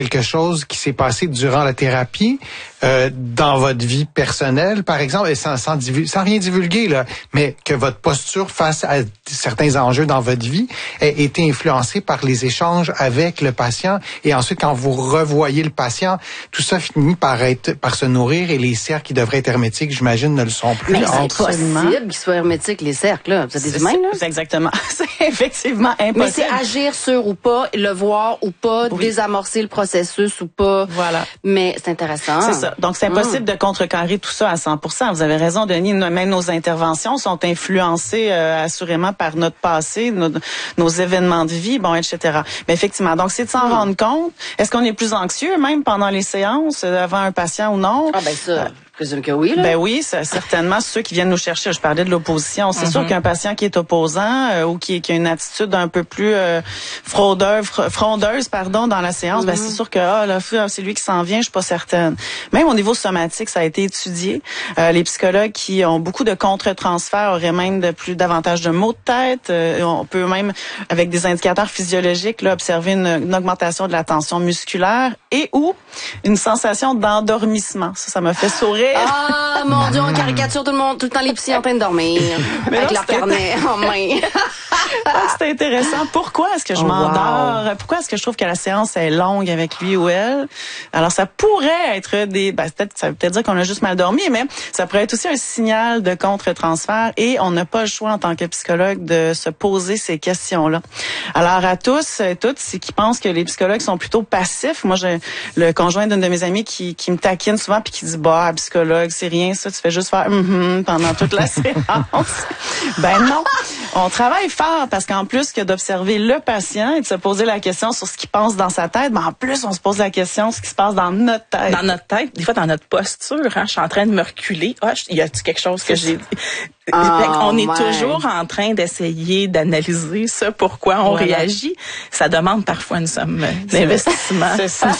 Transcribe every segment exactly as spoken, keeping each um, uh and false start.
quelque chose qui s'est passé durant la thérapie euh, dans votre vie personnelle, par exemple, et sans, sans, divul- sans rien divulguer, là, mais que votre posture face à certains enjeux dans votre vie ait été influencée par les échanges avec le patient, et ensuite, quand vous revoyez le patient, tout ça finit par être, par se nourrir, et les cercles qui devraient être hermétiques, j'imagine, ne le sont plus. Mais c'est impossible qu'ils soient hermétiques, les cercles, là. Vous êtes des humains, là? C'est exactement. C'est effectivement impossible. Mais c'est agir sur ou pas, le voir ou pas, oui. désamorcer le processus ou pas. Voilà. Mais c'est intéressant. C'est ça. Donc, c'est impossible mmh. de contrecarrer tout ça à cent pour cent. Vous avez raison, Denis. Même nos interventions sont influencées euh, assurément par notre passé, nos, nos événements de vie, bon, et cetera. Mais effectivement, donc c'est de s'en mmh. rendre compte. Est-ce qu'on est plus anxieux même pendant les séances, avant un patient ou non? Ah ben ça... Euh, Je présume que oui, là. Ben oui, c'est certainement ceux qui viennent nous chercher. Je parlais de l'opposition. C'est mm-hmm. sûr qu'un patient qui est opposant euh, ou qui, qui a une attitude un peu plus euh, fraudeur, frondeuse, pardon, dans la séance, mm-hmm. ben c'est sûr que ah là, c'est lui qui s'en vient. Je suis pas certaine. Même au niveau somatique, ça a été étudié. Euh, les psychologues qui ont beaucoup de contre-transferts auraient même de plus davantage de maux de tête. Euh, on peut même, avec des indicateurs physiologiques, là, observer une, une augmentation de la tension musculaire et ou une sensation d'endormissement. Ça, ça m'a fait sourire. Ah, mon Dieu, on caricature tout le monde, tout le temps les psys en train de dormir, mais avec leur carnet en main. C'est intéressant. Pourquoi est-ce que je oh, m'endors? Wow. Pourquoi est-ce que je trouve que la séance est longue avec lui ou elle? Alors, ça pourrait être des... Ben, peut-être, ça veut peut-être dire qu'on a juste mal dormi, mais ça pourrait être aussi un signal de contre-transfert et on n'a pas le choix en tant que psychologue de se poser ces questions-là. Alors, à tous et toutes, c'est qui pensent que les psychologues sont plutôt passifs. Moi, j'ai le conjoint d'une de mes amies qui, qui me taquine souvent puis qui dit, bah, psychologue, c'est rien, ça, tu fais juste faire mm-hmm pendant toute la séance. Ben non, on travaille fort parce qu'en plus que d'observer le patient et de se poser la question sur ce qu'il pense dans sa tête, ben en plus, on se pose la question sur ce qui se passe dans notre tête. Dans notre tête, des fois dans notre posture, hein, je suis en train de me reculer. Ah, oh, y a-t-il quelque chose que j'ai dit? Oh, on est my. toujours en train d'essayer d'analyser ça, pourquoi on voilà. réagit. Ça demande parfois une somme d'investissement. C'est ça.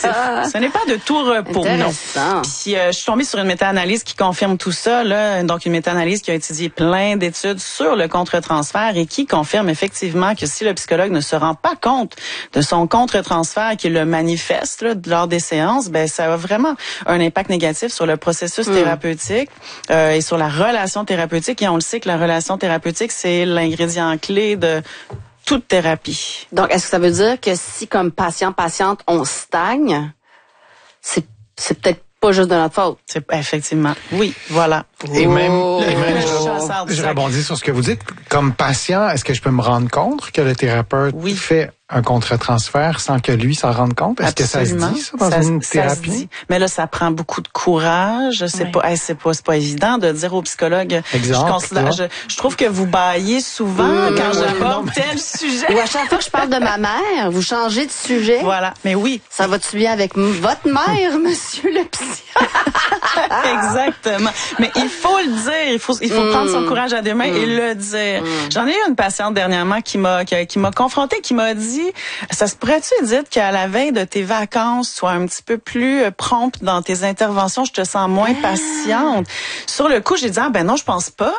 Ce n'est pas de tout repos, non. Puis euh, je suis tombée sur une méta-analyse qui confirme tout ça, là. Donc une méta-analyse qui a étudié plein d'études sur le contre-transfert et qui confirme effectivement que si le psychologue ne se rend pas compte de son contre-transfert, qu'il le manifeste là, lors des séances, ben ça a vraiment un impact négatif sur le processus mm. thérapeutique euh, et sur la relation thérapeutique. Et on le sait que la relation thérapeutique, c'est l'ingrédient clé de toute thérapie. Donc, est-ce que ça veut dire que si, comme patient-patiente, on stagne, c'est, c'est peut-être pas juste de notre faute? C'est, effectivement. Oui, voilà. Et même, oh. et même je, je rebondis sur ce que vous dites. Comme patient, est-ce que je peux me rendre compte que le thérapeute oui. fait un contre-transfert sans que lui s'en rende compte? Est-ce Absolument. que ça se dit, ça, dans ça, une ça thérapie? Se dit. Mais là, ça prend beaucoup de courage. C'est oui. pas, hey, c'est pas, c'est pas évident de dire au psychologue. Exemple, je, considère, je, je trouve que vous baillez souvent mmh, quand oui, j'aborde tel sujet. Ou à chaque fois que je parle de ma mère, vous changez de sujet. Voilà. Mais oui. Ça va-tu bien avec m- votre mère, monsieur le psy? Exactement. Mais il faut le dire. Il faut, il faut mmh. prendre son courage à deux mains mmh. et le dire. Mmh. J'en ai eu une patiente dernièrement qui m'a, qui, qui m'a confrontée, qui m'a dit, ça se pourrait-tu, Edith, qu'à la veille de tes vacances, sois un petit peu plus prompte dans tes interventions, je te sens moins ah. patiente. Sur le coup, j'ai dit, ah ben non, je pense pas.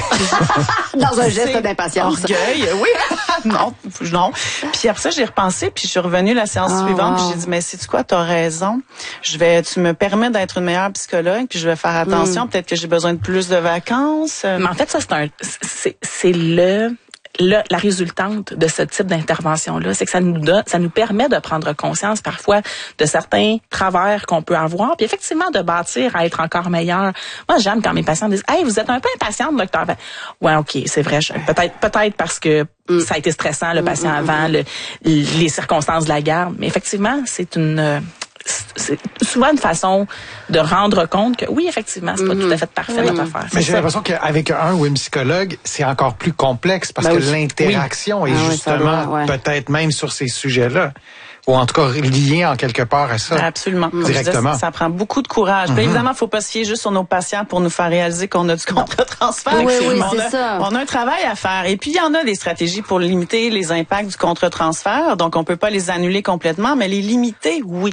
Dans un geste d'impatience. Orgueil, oui. non, non. Puis après ça, j'ai repensé, puis je suis revenue la séance oh, suivante, wow. puis j'ai dit, mais sais-tu quoi, t'as raison. Je vais, tu me permets d'être une meilleure psychologue, puis je vais faire attention. Mm. Peut-être que j'ai besoin de plus de vacances. Mais en fait, ça, c'est un, c'est, c'est le... Le, la résultante de ce type d'intervention-là, c'est que ça nous donne, ça nous permet de prendre conscience parfois de certains travers qu'on peut avoir, puis effectivement de bâtir à être encore meilleur. Moi, j'aime quand mes patients disent, hey, vous êtes un peu impatiente, docteur. Ouais, ok, c'est vrai. Je, peut-être, peut-être parce que mm. ça a été stressant le patient mm, avant, mm, le, les circonstances de la garde, mais effectivement, c'est une c'est souvent une façon de rendre compte que oui, effectivement, c'est pas mm-hmm. tout à fait parfait mm-hmm. notre affaire. Mais j'ai ça. l'impression qu'avec un ou une psychologue, c'est encore plus complexe parce ben que oui. l'interaction oui. est ah justement oui, ouais. peut-être même sur ces sujets-là. Ou en tout cas lié en quelque part à ça. Absolument. Directement. Disais, ça prend beaucoup de courage. Mm-hmm. Puis évidemment, il ne faut pas se fier juste sur nos patients pour nous faire réaliser qu'on a du contre-transfert. Oui, oui, on, c'est a, ça. on a un travail à faire. Et puis, il y en a des stratégies pour limiter les impacts du contre-transfert. Donc, on peut pas les annuler complètement, mais les limiter, oui.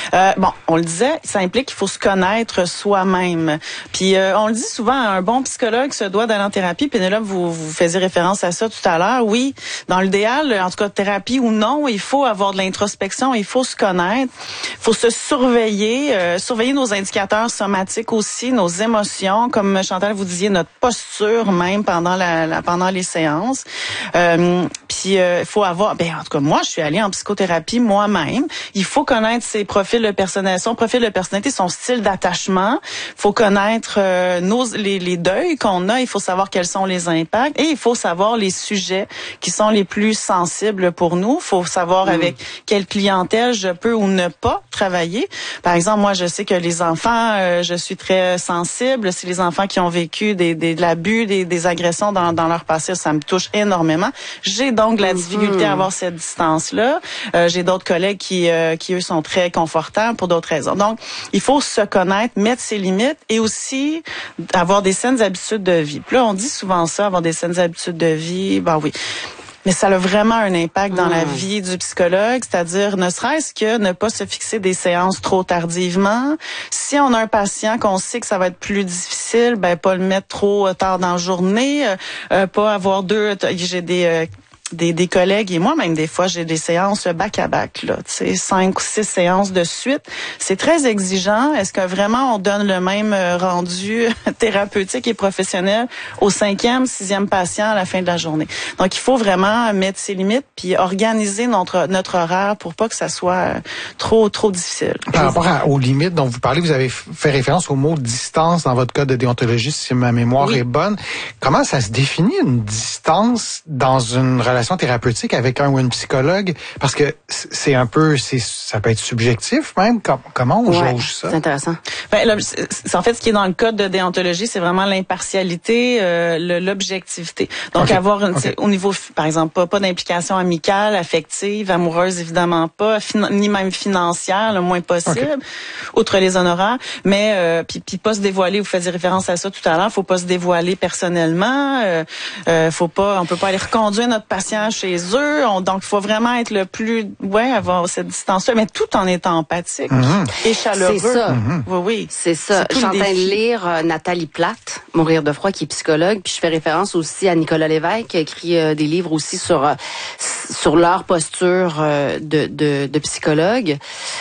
Euh, bon, on le disait, ça implique qu'il faut se connaître soi-même. Puis euh, on le dit souvent, un bon psychologue se doit d'aller en thérapie. Pénélope, vous, vous faisiez référence à ça tout à l'heure. Oui, dans l'idéal, en tout cas thérapie ou non, il faut avoir de l'introspection, il faut se connaître, il faut se surveiller, euh, surveiller nos indicateurs somatiques aussi, nos émotions, comme Chantal vous disiez, notre posture même pendant la, la pendant les séances. Euh, puis il euh, faut avoir, ben en tout cas moi, je suis allée en psychothérapie moi-même. Il faut connaître ses profils de personnalité, son profil de personnalité, son style d'attachement. Il faut connaître euh, nos les, les deuils qu'on a. Il faut savoir quels sont les impacts et il faut savoir les sujets qui sont les plus sensibles pour nous. Il faut savoir mmh. avec quelle clientèle je peux ou ne pas travailler. Par exemple, moi, je sais que les enfants, euh, je suis très sensible. C'est les enfants qui ont vécu des, des de l'abus, des, des agressions dans, dans leur passé, ça me touche énormément. J'ai donc de la difficulté à avoir cette distance-là. Euh, j'ai d'autres collègues qui, euh, qui, eux, sont très confortables pour d'autres raisons. Donc, il faut se connaître, mettre ses limites et aussi avoir des saines habitudes de vie. Puis là, on dit souvent ça, avoir des saines habitudes de vie. Ben oui. Mais ça a vraiment un impact dans mmh. la vie du psychologue, c'est-à-dire ne serait-ce que ne pas se fixer des séances trop tardivement. Si on a un patient qu'on sait que ça va être plus difficile, ben pas le mettre trop tard dans la journée, euh, pas avoir deux. J'ai des euh, Des, des collègues et moi-même, des fois, j'ai des séances back-à-back, là, tu sais, cinq ou six séances de suite. C'est très exigeant. Est-ce que vraiment on donne le même rendu thérapeutique et professionnel au cinquième, sixième patient à la fin de la journée? Donc, il faut vraiment mettre ses limites puis organiser notre, notre horaire pour pas que ça soit trop, trop difficile. Par rapport à, aux limites dont vous parlez, vous avez fait référence au mot distance dans votre code de déontologie, si ma mémoire oui. est bonne. Comment ça se définit une distance dans une relation thérapeutique avec un ou une psychologue, parce que c'est un peu, c'est, ça peut être subjectif même. Comment on ouais, jauge ça? C'est intéressant. Ben, là, c'est, en fait, ce qui est dans le code de déontologie, c'est vraiment l'impartialité, euh, le, l'objectivité. Donc, okay. avoir une, okay. au niveau, par exemple, pas, pas d'implication amicale, affective, amoureuse, évidemment pas, fin, ni même financière, le moins possible, okay. outre les honoraires. Mais euh, puis, puis pas se dévoiler. Vous faisiez référence à ça tout à l'heure. Faut pas se dévoiler personnellement. Euh, euh, faut pas, on peut pas aller reconduire notre patient chez eux. On, donc, il faut vraiment être le plus, ouais, avoir cette distance-là, mais tout en étant empathique mm-hmm. et chaleureux. C'est ça. Mm-hmm. Oui, oui. C'est ça. Je suis en train de lire euh, Nathalie Platt, Mourir de froid, qui est psychologue, puis je fais référence aussi à Nicolas Lévesque, qui a écrit euh, des livres aussi sur euh, sur leur posture euh, de, de, de psychologue.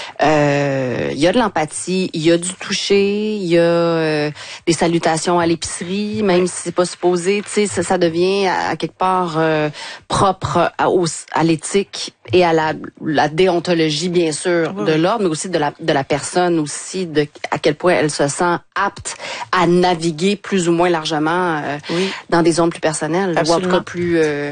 Euh, il y a de l'empathie, il y a du toucher, il y a euh, des salutations à l'épicerie, même si c'est pas supposé. Tu sais, ça, ça devient à, à quelque part euh, propre à, au, à l'éthique et à la, la déontologie, bien sûr, oui. de l'ordre, mais aussi de la, de la personne aussi, de à quel point elle se sent apte à naviguer plus ou moins largement euh, oui. dans des zones plus personnelles, Absolument. ou en tout cas plus euh,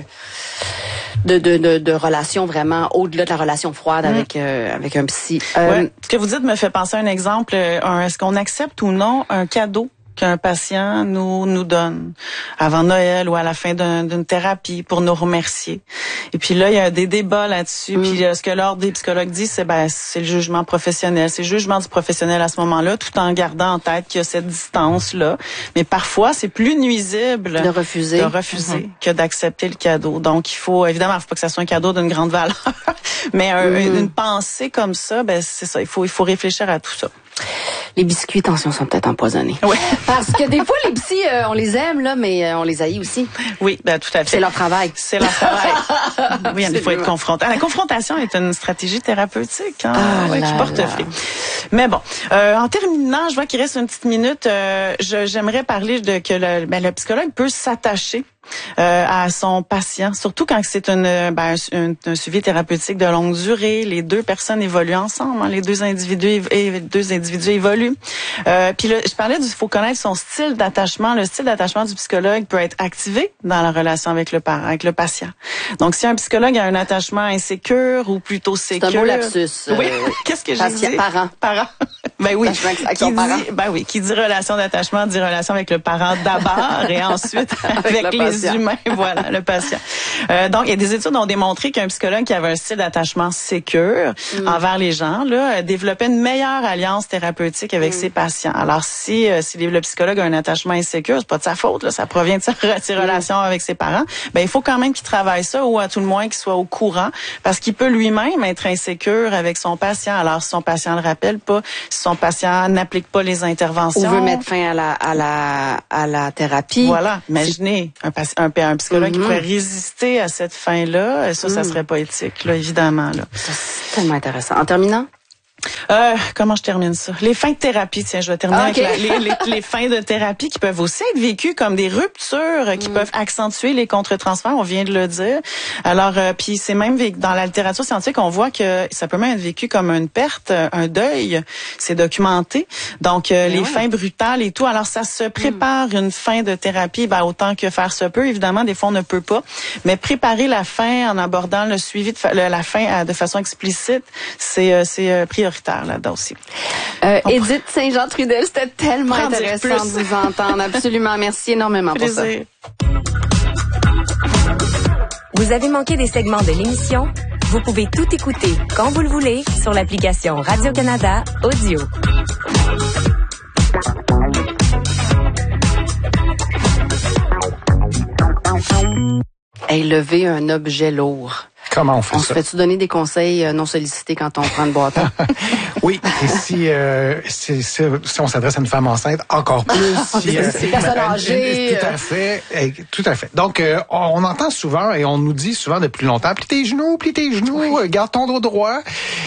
de, de, de, de relations vraiment au-delà de la relation froide mmh. avec, euh, avec un psy. Euh, ouais. Ce que vous dites me fait penser à un exemple. Un, est-ce qu'on accepte ou non un cadeau qu'un patient nous nous donne avant Noël ou à la fin d'un, d'une thérapie pour nous remercier. Et puis là, il y a des débats là-dessus. Mm. Puis ce que l'ordre des psychologues dit, c'est ben c'est le jugement professionnel. C'est le jugement du professionnel à ce moment-là, tout en gardant en tête qu'il y a cette distance-là. Mais parfois, c'est plus nuisible de refuser, de refuser mm-hmm. que d'accepter le cadeau. Donc, il faut, évidemment, il faut pas que ça soit un cadeau d'une grande valeur. Mais un, mm. une pensée comme ça, ben c'est ça. Il faut, il faut réfléchir à tout ça. Les biscuits, attention, sont peut-être empoisonnés. Oui. Parce que des fois, les psys, euh, on les aime, là, mais euh, on les haït aussi. Oui, ben tout à fait. C'est leur travail. C'est leur travail. Oui, il faut être confronté. La confrontation est une stratégie thérapeutique, hein, ah ouais, qui porte fruit. Mais bon, euh, en terminant, je vois qu'il reste une petite minute. Euh, je, j'aimerais parler de que le, ben, le psychologue peut s'attacher Euh, à son patient, surtout quand c'est une, ben, un, un suivi thérapeutique de longue durée. Les deux personnes évoluent ensemble, hein, les deux individus et deux individus évoluent. Euh, puis là, je parlais du, faut connaître son style d'attachement. Le style d'attachement du psychologue peut être activé dans la relation avec le parent, avec le patient. Donc, si un psychologue a un attachement insécure ou plutôt sécure, c'est un beau lapsus. Oui. Euh, Qu'est-ce que j'ai patient, dit? Parent. Parent. Ben oui. Avec qui son dit, parent. ben oui, qui dit relation d'attachement, dit relation avec le parent d'abord et ensuite avec, avec les patient. humains. Voilà, le patient. Euh, donc, il y a des études qui ont démontré qu'un psychologue qui avait un style d'attachement sécure mm. envers les gens, là, développait une meilleure alliance thérapeutique avec mm. ses patients. Alors, si, euh, si le psychologue a un attachement insécure, c'est pas de sa faute, là, ça provient de sa, ses mm. relations avec ses parents, ben, il faut quand même qu'il travaille ça, ou à tout le moins qu'il soit au courant, parce qu'il peut lui-même être insécure avec son patient. Alors, si son patient le rappelle pas, si son patient n'applique pas les interventions. Ou veut mettre fin à la, à la, à la thérapie. Voilà. Imaginez un, un, un psychologue mm-hmm. qui pourrait résister à cette fin-là. Ça, mm. ça serait pas éthique, là, évidemment, là. C'est tellement intéressant. En terminant? Euh, comment je termine ça? Les fins de thérapie, tiens, je vais terminer ah, okay. avec la, les, les, les fins de thérapie qui peuvent aussi être vécues comme des ruptures qui mm. peuvent accentuer les contre-transferts, on vient de le dire. Alors, euh, puis c'est même dans la littérature scientifique, on voit que ça peut même être vécu comme une perte, un deuil. C'est documenté. Donc, euh, les ouais. fins brutales et tout. Alors, ça se prépare mm. une fin de thérapie, ben, autant que faire se peut. Évidemment, des fois, on ne peut pas. Mais préparer la fin en abordant le suivi de fa- la fin de façon explicite, c'est, euh, c'est euh, prioritaire. Là-dedans aussi. Euh, Édith Saint-Jean-Trudel, c'était tellement intéressant de vous entendre. Absolument. Merci énormément pour ça. Vous avez manqué des segments de l'émission? Vous pouvez tout écouter quand vous le voulez sur l'application Radio-Canada Audio. Hey, lever un objet lourd. Comment on fait on ça? On se fait-tu donner des conseils non sollicités quand on prend le bâton? Oui, et si, euh, si, si, si on s'adresse à une femme enceinte, encore plus. Si, euh, c'est personne âgée. Tout à fait, tout à fait. Donc, euh, on entend souvent et on nous dit souvent depuis longtemps, plie tes genoux, plie tes genoux, oui. garde ton dos droit.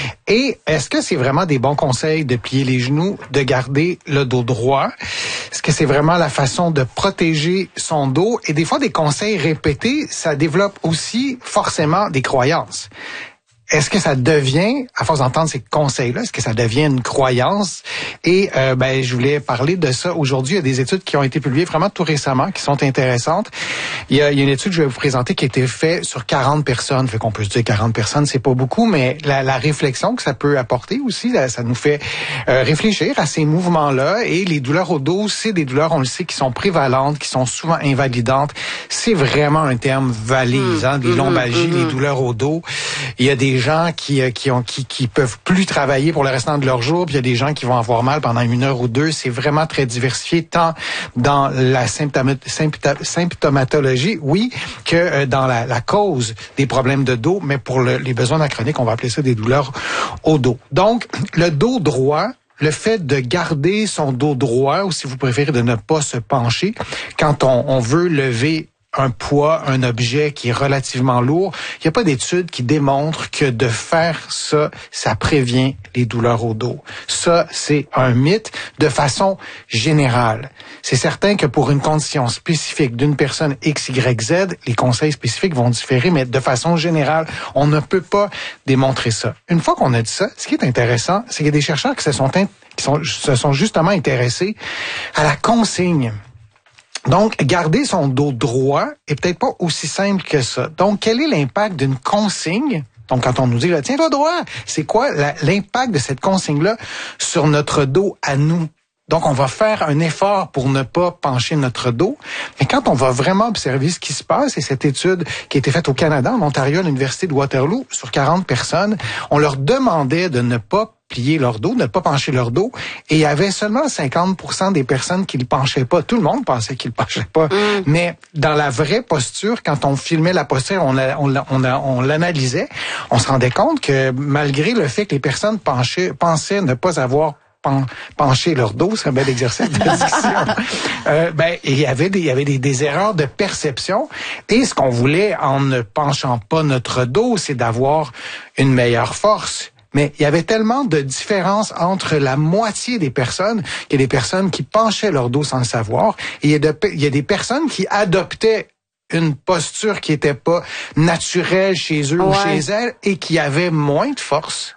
Et est-ce que c'est vraiment des bons conseils de plier les genoux, de garder le dos droit? Est-ce que c'est vraiment la façon de protéger son dos? Et des fois, des conseils répétés, ça développe aussi forcément des croyances. Est-ce que ça devient, à force d'entendre ces conseils-là, est-ce que ça devient une croyance? Et euh, ben, je voulais parler de ça aujourd'hui. Il y a des études qui ont été publiées vraiment tout récemment, qui sont intéressantes. Il y a, il y a une étude que je vais vous présenter qui a été faite sur quarante personnes. Fait qu'on peut se dire quarante personnes, c'est pas beaucoup, mais la, la réflexion que ça peut apporter aussi, là, ça nous fait euh, réfléchir à ces mouvements-là. Et les douleurs au dos, c'est des douleurs, on le sait, qui sont prévalentes, qui sont souvent invalidantes. C'est vraiment un terme valise, hein, des lombalgies, mmh, mmh. les douleurs au dos. Il y a des gens qui qui ont qui qui peuvent plus travailler pour le restant de leur jour, puis il y a des gens qui vont avoir mal pendant une heure ou deux. C'est vraiment très diversifié, tant dans la symptoma, symptomatologie, oui, que dans la, la cause des problèmes de dos, mais pour le, les besoins chroniques, on va appeler ça des douleurs au dos. Donc, le dos droit, le fait de garder son dos droit, ou si vous préférez de ne pas se pencher, quand on, on veut lever un poids, un objet qui est relativement lourd, il n'y a pas d'études qui démontrent que de faire ça, ça prévient les douleurs au dos. Ça, c'est un mythe de façon générale. C'est certain que pour une condition spécifique d'une personne X, Y, Z, les conseils spécifiques vont différer, mais de façon générale, on ne peut pas démontrer ça. Une fois qu'on a dit ça, ce qui est intéressant, c'est qu'il y a des chercheurs qui se sont, in- qui sont, se sont justement intéressés à la consigne. Donc, garder son dos droit est peut-être pas aussi simple que ça. Donc, quel est l'impact d'une consigne? Donc, quand on nous dit, tiens-toi droit, c'est quoi la, l'impact de cette consigne-là sur notre dos à nous? Donc, on va faire un effort pour ne pas pencher notre dos. Mais quand on va vraiment observer ce qui se passe, et cette étude qui a été faite au Canada, en Ontario, à l'Université de Waterloo, sur quarante personnes, on leur demandait de ne pas plier leur dos, de ne pas pencher leur dos, et il y avait seulement cinquante pour cent des personnes qui ne le penchaient pas. Tout le monde pensait qu'ils ne le penchaient pas. Mm. Mais dans la vraie posture, quand on filmait la posture, on, la, on, la, on, la, on l'analysait, on se rendait compte que malgré le fait que les personnes penchaient, pensaient ne pas avoir Pen, pencher leur dos, c'est un bel exercice de diction. euh, ben, il y avait des, il y avait des, des erreurs de perception. Et ce qu'on voulait en ne penchant pas notre dos, c'est d'avoir une meilleure force. Mais il y avait tellement de différences entre la moitié des personnes qu'il y a des personnes qui penchaient leur dos sans le savoir. Et il y a, de, il y a des personnes qui adoptaient une posture qui était pas naturelle chez eux ouais. ou chez elles et qui avait moins de force.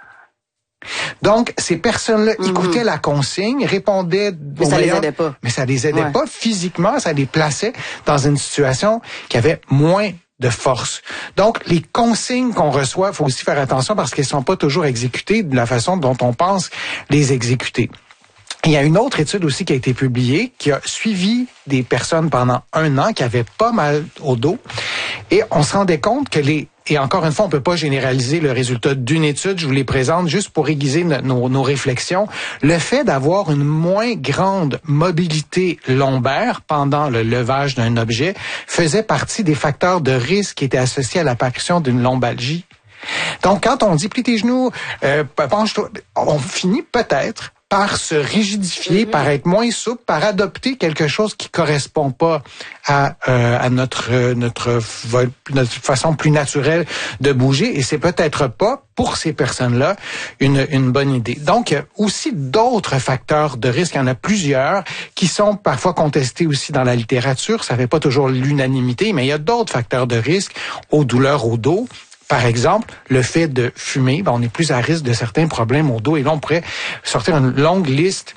Donc, ces personnes-là mm-hmm. écoutaient la consigne, répondaient... Mais ça meilleur, les aidait pas. Mais ça les aidait ouais. pas physiquement, ça les plaçait dans une situation qui avait moins de force. Donc, les consignes qu'on reçoit, il faut aussi faire attention parce qu'elles sont pas toujours exécutées de la façon dont on pense les exécuter. Il y a une autre étude aussi qui a été publiée, qui a suivi des personnes pendant un an qui avaient pas mal au dos. Et on se rendait compte que les... Et encore une fois, on peut pas généraliser le résultat d'une étude. Je vous les présente juste pour aiguiser nos, nos réflexions. Le fait d'avoir une moins grande mobilité lombaire pendant le levage d'un objet faisait partie des facteurs de risque qui étaient associés à l'apparition d'une lombalgie. Donc, quand on dit plie tes genoux, euh, penche-toi, on finit peut-être par se rigidifier, mm-hmm. par être moins souple, par adopter quelque chose qui correspond pas à, euh, à notre, euh, notre notre façon plus naturelle de bouger. Et c'est peut-être pas, pour ces personnes-là, une, une bonne idée. Donc, il y a aussi d'autres facteurs de risque. Il y en a plusieurs qui sont parfois contestés aussi dans la littérature. Ça fait pas toujours l'unanimité, mais il y a d'autres facteurs de risque aux douleurs au dos. Par exemple, le fait de fumer, ben on est plus à risque de certains problèmes au dos. Et là, on pourrait sortir une longue liste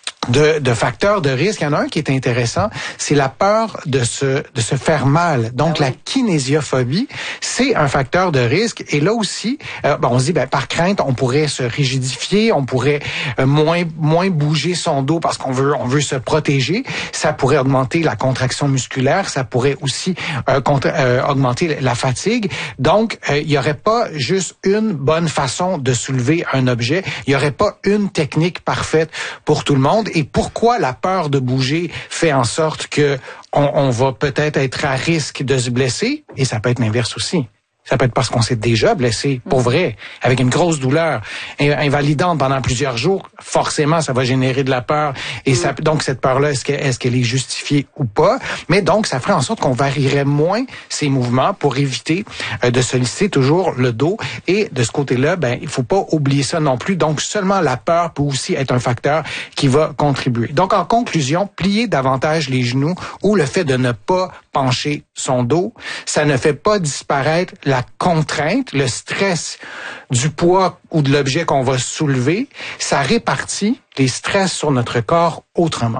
de, de facteurs de risque. Il y en a un qui est intéressant, c'est la peur de se, de se faire mal. Donc, ah oui. La kinésiophobie, c'est un facteur de risque. Et là aussi, euh, ben on se dit, ben, par crainte, on pourrait se rigidifier, on pourrait euh, moins, moins bouger son dos parce qu'on veut, on veut se protéger. Ça pourrait augmenter la contraction musculaire. Ça pourrait aussi euh, contra- euh, augmenter la fatigue. Donc, euh, il n'y aurait pas juste une bonne façon de soulever un objet. Il n'y aurait pas une technique parfaite pour tout le monde. Et pourquoi la peur de bouger fait en sorte que on, on va peut-être être à risque de se blesser? Et ça peut être l'inverse aussi. Ça peut être parce qu'on s'est déjà blessé, pour vrai, avec une grosse douleur invalidante pendant plusieurs jours. Forcément, ça va générer de la peur. Et ça, donc, cette peur-là, est-ce qu'elle, est-ce qu'elle est justifiée ou pas? Mais donc, ça ferait en sorte qu'on varierait moins ces mouvements pour éviter euh, de solliciter toujours le dos. Et de ce côté-là, ben, il faut pas oublier ça non plus. Donc, seulement la peur peut aussi être un facteur qui va contribuer. Donc, en conclusion, plier davantage les genoux ou le fait de ne pas pencher son dos, ça ne fait pas disparaître la contrainte, le stress du poids ou de l'objet qu'on va soulever. Ça répartit les stress sur notre corps autrement.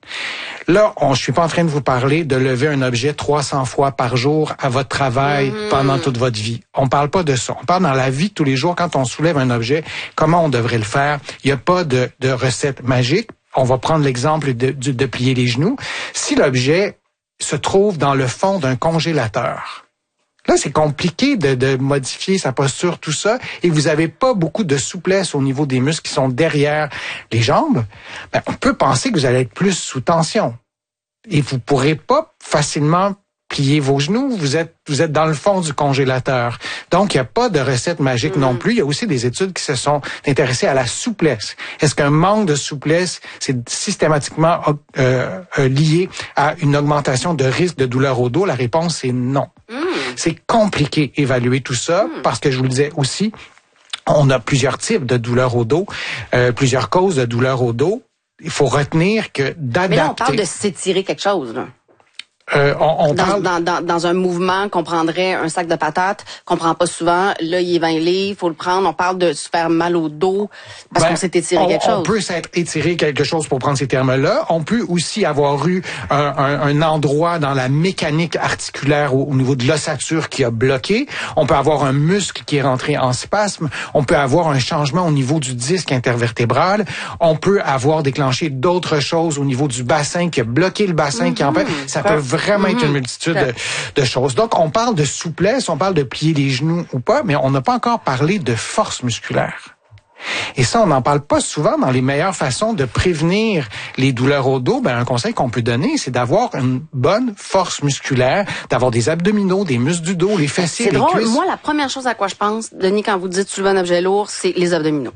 Là, on, je suis pas en train de vous parler de lever un objet trois cents fois par jour à votre travail mmh. pendant toute votre vie. On parle pas de ça. On parle dans la vie de tous les jours, quand on soulève un objet, comment on devrait le faire. Il n'y a pas de, de recette magique. On va prendre l'exemple de, de, de plier les genoux. Si l'objet se trouve dans le fond d'un congélateur, là, c'est compliqué de, de modifier sa posture, tout ça, et vous avez pas beaucoup de souplesse au niveau des muscles qui sont derrière les jambes. Ben, on peut penser que vous allez être plus sous tension. Et vous pourrez pas facilement plier vos genoux. Vous êtes, vous êtes dans le fond du congélateur. Donc, il n'y a pas de recette magique mmh. non plus. Il y a aussi des études qui se sont intéressées à la souplesse. Est-ce qu'un manque de souplesse, c'est systématiquement euh, euh, lié à une augmentation de risque de douleur au dos? La réponse est non. Mmh. C'est compliqué d'évaluer tout ça mmh. parce que je vous le disais aussi, on a plusieurs types de douleurs au dos, euh, plusieurs causes de douleurs au dos. Il faut retenir que d'adapter... Mais là, on parle de s'étirer quelque chose, là. Euh, on, on dans, parle... dans, dans, dans un mouvement qu'on prendrait un sac de patates, qu'on prend pas souvent, là, il est vingt livres, il faut le prendre, on parle de se faire mal au dos parce ben, qu'on s'est étiré on, quelque chose. On peut s'être étiré quelque chose pour prendre ces termes-là. On peut aussi avoir eu un, un, un endroit dans la mécanique articulaire au, au niveau de l'ossature qui a bloqué. On peut avoir un muscle qui est rentré en spasme. On peut avoir un changement au niveau du disque intervertébral. On peut avoir déclenché d'autres choses au niveau du bassin qui a bloqué le bassin, mm-hmm. qui empêche. Ça peut vraiment être une multitude de, de choses. Donc, on parle de souplesse, on parle de plier les genoux ou pas, mais on n'a pas encore parlé de force musculaire. Et ça, on n'en parle pas souvent dans les meilleures façons de prévenir les douleurs au dos. Ben, un conseil qu'on peut donner, c'est d'avoir une bonne force musculaire, d'avoir des abdominaux, des muscles du dos, les fessiers, c'est les drôle. cuisses. Moi, la première chose à quoi je pense, Denis, quand vous dites soulever un objet lourd, c'est les abdominaux.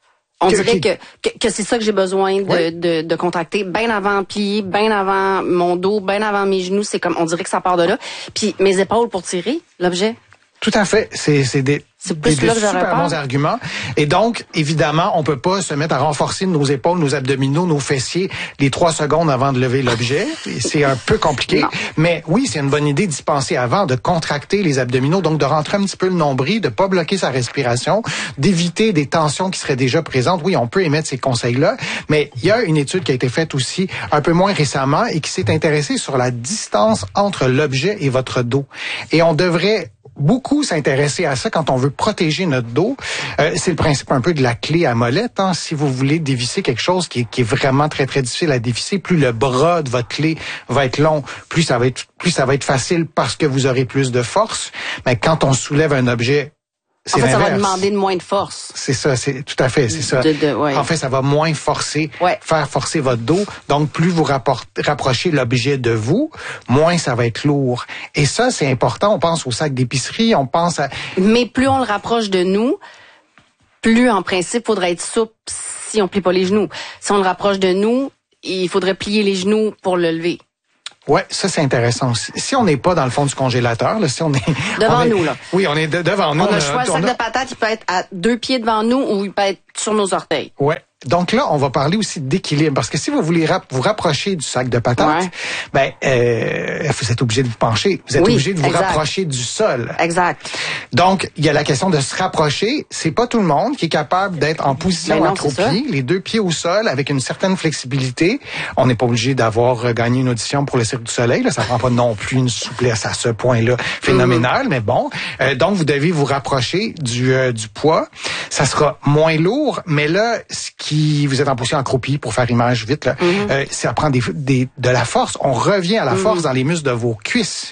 On que, dirait que, que, que c'est ça que j'ai besoin de, oui. de, de contracter bien avant plier, bien avant mon dos, bien avant mes genoux. C'est comme, on dirait que ça part de là. Puis mes épaules pour tirer l'objet. Tout à fait. C'est, c'est des, c'est plus des, là des que super bons arguments. Et donc, évidemment, on peut pas se mettre à renforcer nos épaules, nos abdominaux, nos fessiers les trois secondes avant de lever l'objet. C'est un peu compliqué. Non. Mais oui, c'est une bonne idée d'y penser avant, de contracter les abdominaux, donc de rentrer un petit peu le nombril, de pas bloquer sa respiration, d'éviter des tensions qui seraient déjà présentes. Oui, on peut émettre ces conseils-là. Mais il y a une étude qui a été faite aussi un peu moins récemment et qui s'est intéressée sur la distance entre l'objet et votre dos. Et on devrait beaucoup s'intéresser à ça quand on veut protéger notre dos. Euh, c'est le principe un peu de la clé à molette. Hein. Si vous voulez dévisser quelque chose qui est, qui est vraiment très, très difficile à dévisser, plus le bras de votre clé va être long, plus ça va être, plus ça va être facile parce que vous aurez plus de force. Mais quand on soulève un objet, c'est en fait, l'inverse. Ça va demander de moins de force. C'est ça, c'est tout à fait, c'est ça. De, de, ouais. En fait, ça va moins forcer, ouais. faire forcer votre dos. Donc, plus vous rapprochez l'objet de vous, moins ça va être lourd. Et ça, c'est important. On pense au sac d'épicerie, on pense à... Mais plus on le rapproche de nous, plus, en principe, faudrait être souple si on plie pas les genoux. Si on le rapproche de nous, il faudrait plier les genoux pour le lever. Ouais, ça c'est intéressant aussi. Si on n'est pas dans le fond du congélateur, là, si on est devant on est, nous là. Oui, on est de, devant nous. On a le on choix. Le sac a... de patates, il peut être à deux pieds devant nous ou il peut être sur nos orteils. Ouais. Donc là, on va parler aussi d'équilibre parce que si vous voulez rap- vous rapprocher du sac de patates, ouais. ben euh, vous êtes obligé de vous pencher, vous êtes oui, obligé de vous exact. rapprocher du sol. Exact. Donc il y a la question de se rapprocher. C'est pas tout le monde qui est capable d'être en position non, accroupie, les deux pieds au sol avec une certaine flexibilité. On n'est pas obligé d'avoir gagné une audition pour le Cirque du Soleil. Là, ça prend pas non plus une souplesse à ce point-là phénoménal, mm-hmm. mais bon. Euh, donc vous devez vous rapprocher du euh, du poids. Ça sera moins lourd, mais là, ce qui vous êtes en position accroupie pour faire image vite, là, mm-hmm. euh, ça prend des, des, de la force. On revient à la mm-hmm. force dans les muscles de vos cuisses.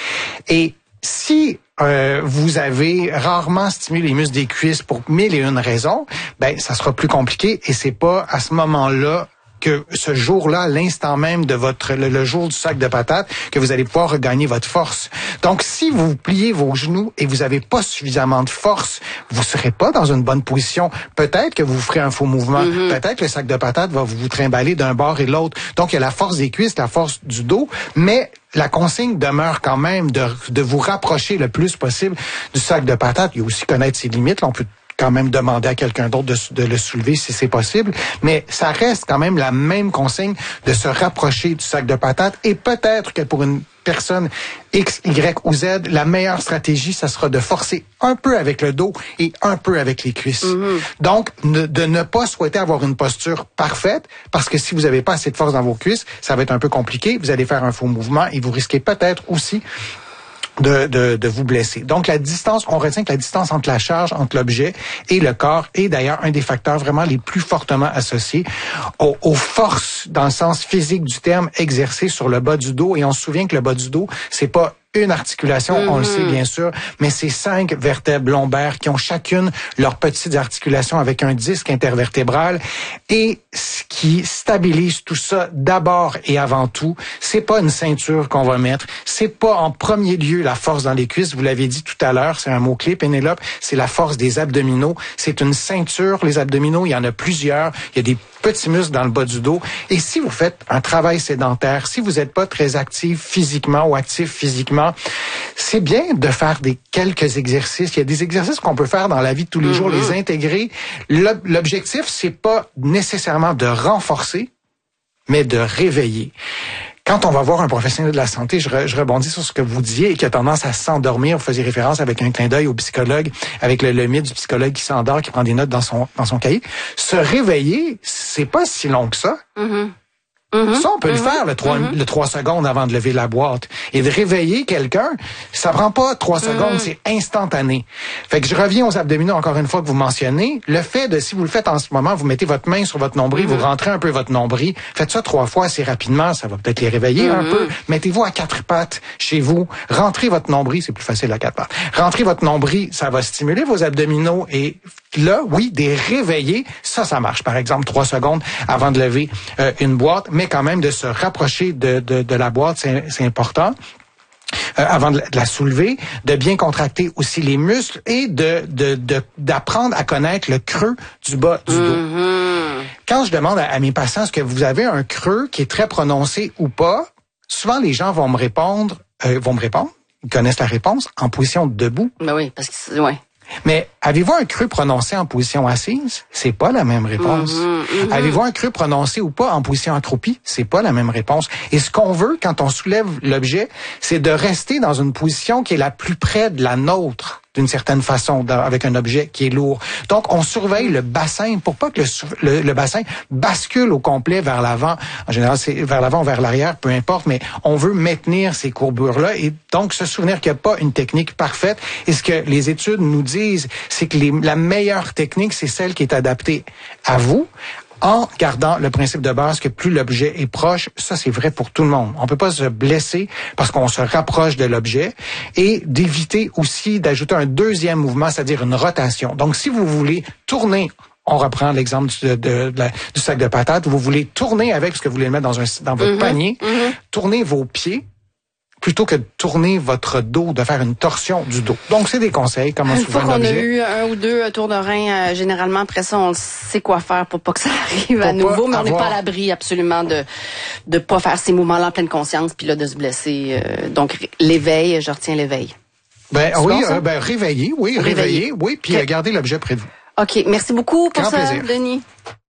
Et si euh, vous avez rarement stimulé les muscles des cuisses pour mille et une raisons, ben ça sera plus compliqué et c'est pas à ce moment-là que ce jour-là, à l'instant même de votre le, le jour du sac de patates, que vous allez pouvoir regagner votre force. Donc, si vous pliez vos genoux et vous n'avez pas suffisamment de force, vous serez pas dans une bonne position. Peut-être que vous ferez un faux mouvement. Mm-hmm. Peut-être que le sac de patates va vous trimballer d'un bord et de l'autre. Donc, il y a la force des cuisses, la force du dos, mais la consigne demeure quand même de, de vous rapprocher le plus possible du sac de patates. Il y a aussi connaître ses limites. Là, on peut quand même demander à quelqu'un d'autre de, de le soulever si c'est possible. Mais ça reste quand même la même consigne de se rapprocher du sac de patates. Et peut-être que pour une personne X, Y ou Z, la meilleure stratégie, ça sera de forcer un peu avec le dos et un peu avec les cuisses. Mm-hmm. Donc, ne, de ne pas souhaiter avoir une posture parfaite, parce que si vous n'avez pas assez de force dans vos cuisses, ça va être un peu compliqué. Vous allez faire un faux mouvement et vous risquez peut-être aussi De, de, de vous blesser. Donc, la distance, on retient que la distance entre la charge, entre l'objet et le corps est d'ailleurs un des facteurs vraiment les plus fortement associés aux, aux forces, dans le sens physique du terme, exercées sur le bas du dos. Et on se souvient que le bas du dos, c'est pas une articulation, mm-hmm. on le sait bien sûr, mais c'est cinq vertèbres lombaires qui ont chacune leurs petites articulations avec un disque intervertébral. Et ce qui stabilise tout ça d'abord et avant tout, c'est pas une ceinture qu'on va mettre, c'est pas en premier lieu la force dans les cuisses, vous l'avez dit tout à l'heure, c'est un mot-clé, Pénélope, c'est la force des abdominaux. C'est une ceinture, les abdominaux, il y en a plusieurs, il y a des petits muscles dans le bas du dos. Et si vous faites un travail sédentaire, si vous n'êtes pas très actif physiquement ou actif physiquement, c'est bien de faire des quelques exercices. Il y a des exercices qu'on peut faire dans la vie de tous les mm-hmm. jours, les intégrer. L'objectif, c'est pas nécessairement de renforcer, mais de réveiller. Quand on va voir un professionnel de la santé, je, re, je rebondis sur ce que vous disiez et qui a tendance à s'endormir. Vous faisiez référence avec un clin d'œil au psychologue, avec le, le mythe du psychologue qui s'endort, qui prend des notes dans son dans son cahier. Se réveiller, c'est pas si long que ça. Mm-hmm. Mm-hmm. Ça, on peut mm-hmm. le faire, le trois, mm-hmm. le trois secondes avant de lever la boîte. Et de réveiller quelqu'un, ça prend pas trois secondes, mm-hmm. c'est instantané. Fait que je reviens aux abdominaux encore une fois que vous mentionnez. Le fait de, si vous le faites en ce moment, vous mettez votre main sur votre nombril, mm-hmm. vous rentrez un peu votre nombril, faites ça trois fois assez rapidement, ça va peut-être les réveiller mm-hmm. un peu. Mettez-vous à quatre pattes chez vous, rentrez votre nombril, c'est plus facile à quatre pattes. Rentrez votre nombril, ça va stimuler vos abdominaux et là, oui, des réveiller, ça, ça marche. Par exemple, trois secondes avant de lever euh, une boîte, mais quand même de se rapprocher de, de, de la boîte, c'est, c'est important. Euh, avant de la soulever, de bien contracter aussi les muscles et de, de, de d'apprendre à connaître le creux du bas du dos. Mm-hmm. Quand je demande à, à mes patients, est-ce que vous avez un creux qui est très prononcé ou pas, souvent les gens vont me répondre, euh, vont me répondre, ils connaissent la réponse, en position debout. Ben oui, parce que ouais. Mais avez-vous un creux prononcé en position assise? C'est pas la même réponse. Mm-hmm, mm-hmm. Avez-vous un creux prononcé ou pas en position accroupie? C'est pas la même réponse. Et ce qu'on veut quand on soulève l'objet, c'est de rester dans une position qui est la plus près de la nôtre. d'une certaine façon dans, avec un objet qui est lourd. Donc, on surveille le bassin pour pas que le, le, le bassin bascule au complet vers l'avant. En général, c'est vers l'avant ou vers l'arrière, peu importe, mais on veut maintenir ces courbures-là et donc se souvenir qu'il n'y a pas une technique parfaite. Et ce que les études nous disent, c'est que les, la meilleure technique, c'est celle qui est adaptée à vous, en gardant le principe de base que plus l'objet est proche, ça c'est vrai pour tout le monde. On peut pas se blesser parce qu'on se rapproche de l'objet et d'éviter aussi d'ajouter un deuxième mouvement, c'est-à-dire une rotation. Donc si vous voulez tourner, on reprend l'exemple du, de, de, de la, du sac de patates, vous voulez tourner avec, parce que vous voulez le mettre dans, un, dans votre mm-hmm, panier, mm-hmm. tournez vos pieds plutôt que de tourner votre dos, de faire une torsion du dos. Donc, c'est des conseils, comment souvent un objet. Une fois qu'on a eu un ou deux tours de rein, euh, généralement, après ça, on sait quoi faire pour pas que ça arrive pour à nouveau, mais on n'est avoir... pas à l'abri absolument de de pas faire ces mouvements-là en pleine conscience, puis là, de se blesser. Euh, donc, l'éveil, je retiens l'éveil. Ben c'est oui, bon, euh, ben réveiller, oui, réveiller, réveiller oui, puis okay. garder l'objet près de vous. OK, merci beaucoup pour Grand ça, plaisir. Denis.